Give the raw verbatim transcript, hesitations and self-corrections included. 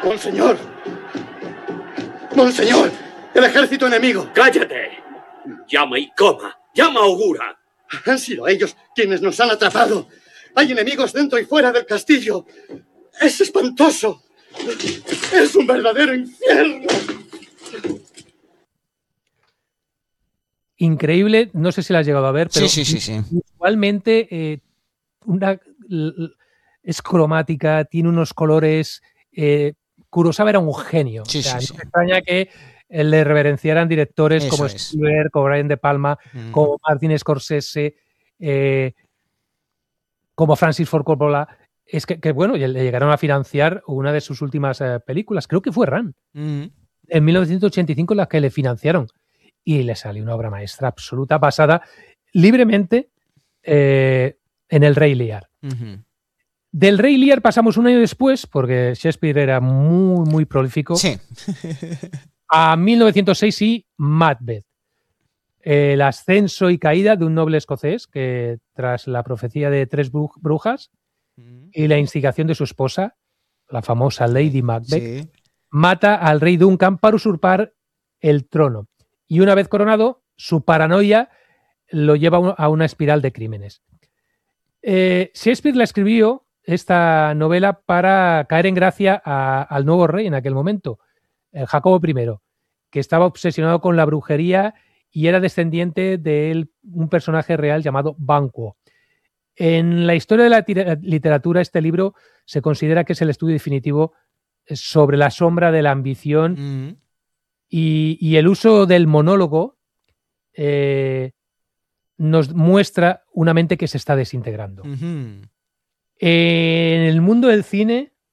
Monseñor. Monseñor, el ejército enemigo. ¡Cállate! Llama y coma. Llama a Ogura. Han sido ellos quienes nos han atrapado. Hay enemigos dentro y fuera del castillo. Es espantoso. Es un verdadero infierno. Increíble, no sé si la has llegado a ver, pero sí, sí, sí, sí. visualmente eh, una, es cromática, tiene unos colores. Eh, Kurosawa era un genio. Sí, o sea, sí, no sí. me extraña que le reverenciaran directores Eso como es. Spielberg, como Brian De Palma, Mm. como Martin Scorsese, eh, como Francis Ford Coppola. Es que, que, bueno, le llegaron a financiar una de sus últimas eh, películas, creo que fue Ran, Mm. en mil novecientos ochenta y cinco, las que le financiaron. Y le salió una obra maestra absoluta, basada libremente eh, en el Rey Lear. Uh-huh. Del Rey Lear pasamos un año después, porque Shakespeare era muy, muy prolífico, sí. a mil novecientos seis y Macbeth. El ascenso y caída de un noble escocés que, tras la profecía de tres brujas uh-huh. y la instigación de su esposa, la famosa Lady Macbeth, sí. mata al rey Duncan para usurpar el trono. Y una vez coronado, su paranoia lo lleva a una espiral de crímenes. Eh, Shakespeare la escribió, esta novela, para caer en gracia a, al nuevo rey en aquel momento, el Jacobo primero, que estaba obsesionado con la brujería y era descendiente de él, un personaje real llamado Banquo. En la historia de la tira- literatura, este libro se considera que es el estudio definitivo sobre la sombra de la ambición mm. y, y el uso del monólogo eh, nos muestra una mente que se está desintegrando. Uh-huh. En el mundo del cine,